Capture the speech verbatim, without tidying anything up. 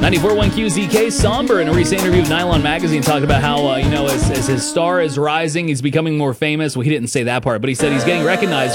ninety-four point one Q Z K, Somber, in a recent interview with Nylon Magazine, talked about how, uh, you know, as, as his star is rising, he's becoming more famous. Well, he didn't say that part, but he said he's getting recognized